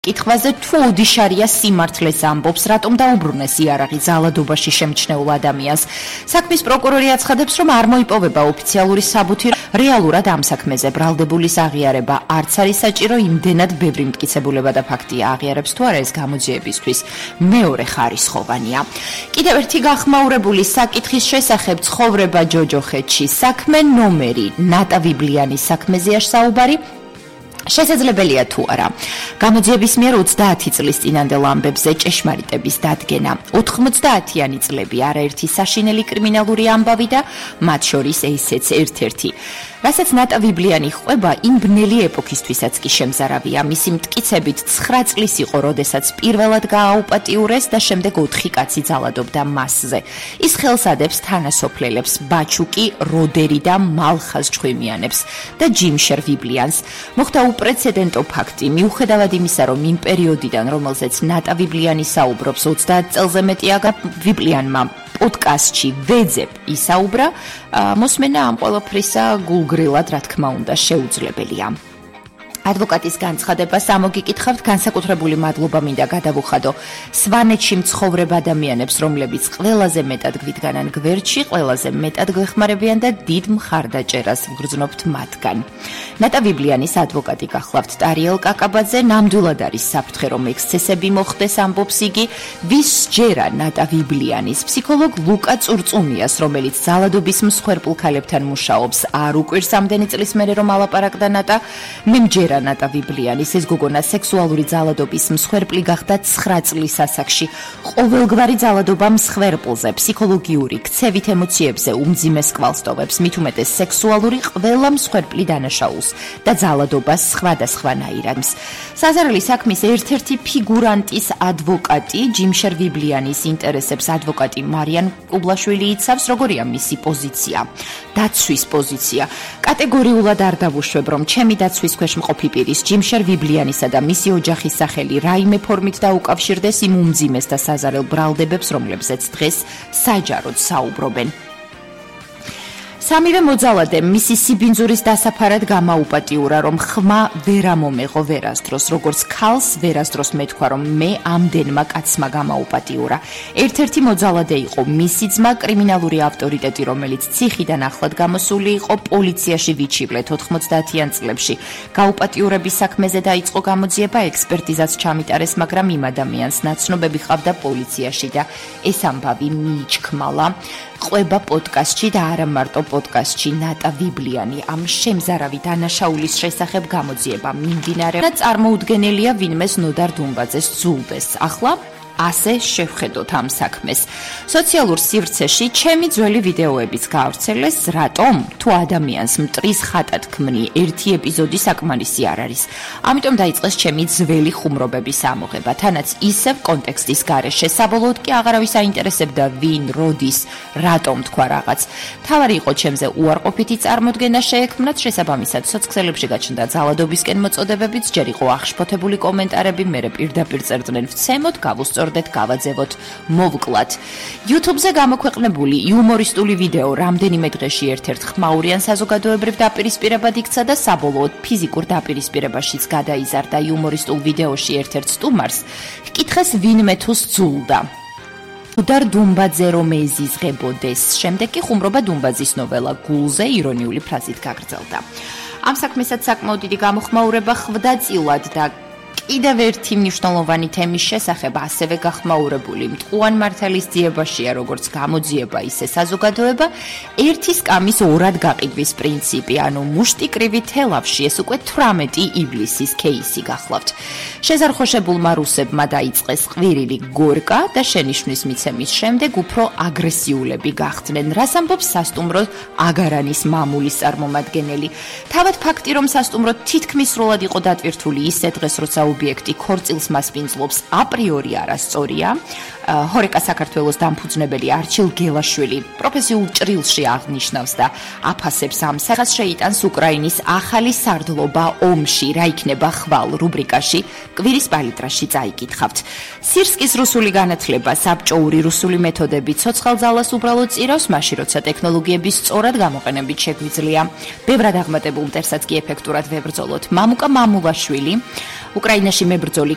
კითხვაზე თუ უდიშარია სიმართლეს ამბობს, რატომ დაუბრუნეს იარაღი ძალადობაში შემჩნეულ ადამიანს. საქმის პროკურორი აცხადებს, რომ არ მოიპოვება ოფიციალური საბუთი, რეალურად ამ საქმეზე ბრალდებულის აღიარება არც არის საჭირო, იმდენად ბევრი მტკიცებულება და ფაქტია აღიარებს თუ არა ეს გამოძიებისთვის მეორე ხარისხოვანია. კიდევ ერთი გახმაურებული საკითხის შესახებ ცხოვრება ჯოჯოხეთში, საქმე ნომერი, ნატა ვიბლიანის საქმეზეა საუბარი. შესაძლებელია თუ არა. გამოძიების მიერ 30 წლის წინანდელ ამბებზე ჭეშმარიტების დადგენა. 90-იანი წლები არაერთი საშინელი კრიმინალური ამბავი და მათ შორის ესეც ერთ-ერთი. რასაც ნატა ვიბლიანი ხვება, იმ ბნელი ეპოქისთვისაც კი შემზარავია. მისი მტკიცებით 9 წლის იყო, როდესაც პირველად გააუპატიურეს და შემდეგ 4 კაცი ძალადობდა მასზე. ის ხელს ადებს თანასოფლელებს, ბაჩუკი, როდერი და მალხაზ ჭხვიმიანებს და ჯიმშერ ვიბლიანს. მოხდა უპრეცედენტო ფაქტი, მიუხედავად იმისა, რომ იმ პერიოდიდან, რომელზეც ნატა ვიბლიანი საუბრობს, 30 წელზე მეტია ვიბლიანმა პოდკასტში ვეძებ ისაუბრა, მოსმენა ამ ყველაფრისა გულგრილად, რა თქმა უნდა, შეუძლებელია. ადვოკატის განცხადებას ამოგიკითხავთ, განსაკუთრებული მადლობა მინდა გადავუხადო სვანეთში მცხოვრებ ადამიანებს, რომლებიც ყველაზე მეტად გვიდგანან გვერდში, ყველაზე მეტად გვეხმარებიან და დიდ მხარდაჭერას ვგრძნობთ მათგან. ნატა ვიბლიანის ადვოკატი გახლავთ ტარიელ კაკაბაძე, ნამდვილად არის საფრთხე, რომ ექსცესები მოხდეს, ამბობს იგი, ვის სჯერა ნატა ვიბლიანის ფსიქოლოგ ლუკა წურწუმიას, რომელიც ძალადობის მსხვერპლ ქალებთან მუშაობს, არ უკვირს ამდენი წლის მერე რომ ალაპარაკდა ნატა, მე მჯერა ნატა ვიბლიანის ეს გოგონა სექსუალური ძალადობის მსხვერპლი გახდა 9 წლის ასაკში. ყოველგვარი ძალადობა მსხვერპლზე, ფსიქოლოგიური, ქცევით ემოციებზე უმძიმეს კვალს ტოვებს, მით უმეტეს სექსუალური ყველა მსხვერპლი დანაშაულს და ძალადობას სხვადასხვანაირად. საზარელი საქმის ერთ-ერთი ფიგურანტის ადვოკატი, ჯიმშერ ვიბლიანის ინტერესებს ადვოკატი მარიან კუბლაშვილი იცავს, როგორია მისი პოზიცია, დაცვის პოზიცია. კატეგორიულად არ დავუშვებ, რომ ჩემი დაცვის ქვეშ მყოფი პირის ჯიმშერ ვიბლიანისა და მისი ოჯახის სახელი რაიმე ფორმით დაუკავშირდეს იმ უმძიმეს და საზარელ ბრალდებებს, რომლებზეც დღეს საჯაროდ საუბრობენ. სამივე მოძალადემ მისი სიბინძურის დასაფარად გამაუპატიურა, რომ ხმა ვერ ამომეღო ვერასდროს, როგორც ქალს ვერასდროს მეთქვა, რომ მე ამდენმა კაცმა გამაუპატიურა. ერთ-ერთი მოძალადე იყო მისი ძმა, კრიმინალური ავტორიტეტი, რომელიც ციხიდან ახლად გამოსული იყო, პოლიციაში ვიჩივლეთ 90-იან წლებში. გაუპატიურების საქმეზე დაიწყო გამოძიება, ექსპერტიზაც ჩამიტარეს, მაგრამ იმ ადამიანს ნაცნობები ჰყავდა პოლიციაში და ეს ამბავი მიიჩქმალა. ყვება პოდკასტში და არა მარტო პოდკასტში ნატა ვიბლიანი ამ შემზარავი დანაშაულის შესახებ გამოძიება მიმდინარეობს და წარმოუდგენელია ვინმეს ნოდარ დუმბაძეს ძულდეს. ახლა ასე შევხედოთ ამ საქმეს. სოციალურ სივრცეში ჩემი ძველი ვიდეოებიც გაავრცელეს, რატომ? თუ ადამიანს მტრის ხატად ქმნი, ერთი ეპიზოდი საკმარისი არ არის. ამიტომ დაიწყეს ჩემი ძველი ხუმრობების ამოღება, თანაც ისევ კონტექსტის გარეშე. საბოლოოდ კი აღარავის აინტერესებდა ვინ, როდის, რატომ თქვა რაღაც. თავარი იყო ჩემზე უარყოფითი წარმოდგენა შეექმნათ, შესაბამისად სოციალებში გაჩნდა ძალადობისკენ მოწოდებებიც, ჯერ იყო აღშფოთებული კომენტარები, მერე პირდაპირ წერდნენ ვცემოთ, გავუსწორდეთ, გავაძევოთ, მოვკლათ. YouTube-ზე გამოქვეყნებული იუმორისტული ვიდეო რამდენიმე დღეში ერთ-ერთ ხმაურიან საზოგადოებრივ დაპირისპირებად იქცა და საბოლოოდ ფიზიკურ დაპირისპირებაშიც გადაიზარდა. იუმორისტულ ვიდეოში ერთ-ერთ სტუმარს ჰკითხეს ვინმე თუ სძულდა. უდარ დუმბაძე რომ ეზიზღებოდეს. შემდეგ კი ხუმრობა დუმბაძის ნოველა გულზე ირონიული ფრაზით გაგრძელდა. ამ საქმესაც საკმაოდ დიდი გამოხმაურება ხვდა წილად და კიდევ ერთი მნიშვნელოვანი თემის შესახებ ასევე გახმაურებული მტყუან მართლის ძიებაშია, როგორც გამოძიება, ისე საზოგადოება, ერთი სკამის ორად გაყიდვის პრინციპი, ანუ მუშტიკრივი თელავში, ეს უკვე 18 ივლისის кейსი გახლავთ. შეზარხოშებულმა რუსებმა დაიწყეს ყვირილი გორკა და შენიშვნის მიცემის შემდეგ უფრო აგრესიულები გახდნენ. რას ამბობს სასტუმრო აგარანის მამულის წარმომადგენელი? თავად ფაქტი, რომ სასტუმრო თითქმის სრულად იყო დატვირთული ისე დღეს, როცა ობიექტი ქორწილს მასპინძლობს, აპრიორი არასწორია. ჰორეკა საქართველოს დამფუძნებელი არჩილ გელაშვილი პროფესიულ ჭრილში აღნიშნავს და აფასებს ამ სახას შეიტანს უკრაინის ახალი სარდლობა ომში, რა იქნება ხვალ რუბრიკაში კვირის პალიტრაში წაიკითხავთ. სირსკის რუსული განათლება, საბჭოური რუსული მეთოდები ცოცხალ ძალას უბრალოდ წირავს, მაშინ როცა ტექნოლოგიების სწორად გამოყენებით შეგვიძლია. ბევრად აღმატებულ მტერსაც კი ეფექტურად ვებრძოლოთ. მამუკა მამულაშვილი უკრაინაში მებრძოლი